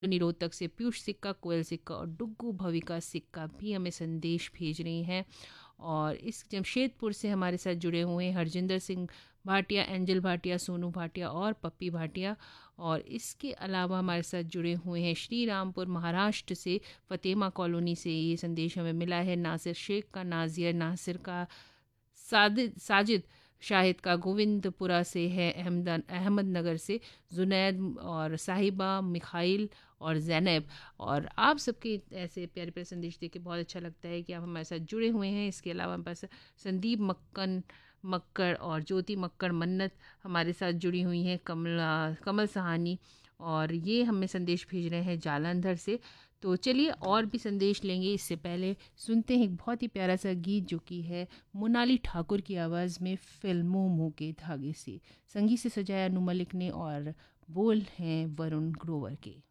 निरोधक से पीयूष सिक्का, कोयल सिक्का और डुग्गू भविका सिक्का भी हमें संदेश भेज रही हैं। और इस जमशेदपुर से हमारे साथ जुड़े हुए हैं हरजिंदर सिंह भाटिया, एंजल भाटिया, सोनू भाटिया और पप्पी भाटिया। और इसके अलावा हमारे साथ जुड़े हुए हैं श्री रामपुर महाराष्ट्र से फ़तेमा कॉलोनी से ये संदेश हमें मिला है। नासिर शेख का, नाजिया नासिर का, साजिद शाहिद का, गोविंदपुरा से है, अहमदनगर से जुनैद और साहिबा, मिखाइल और जैनब। और आप सबके ऐसे प्यारे प्यारे संदेश देख के बहुत अच्छा लगता है कि आप हमारे साथ जुड़े हुए हैं। इसके अलावा हमारे पास संदीप मक्कड़ और ज्योति मक्कड़ मन्नत हमारे साथ जुड़ी हुई हैं, कमल सहानी, और ये हमें संदेश भेज रहे हैं जालंधर से। तो चलिए और भी संदेश लेंगे, इससे पहले सुनते हैं एक बहुत ही प्यारा सा गीत जो कि है मोनाली ठाकुर की आवाज़ में, फिल्मों मोह के धागे से। संगीत से सजाया अनु मलिक ने और बोल हैं वरुण ग्रोवर के।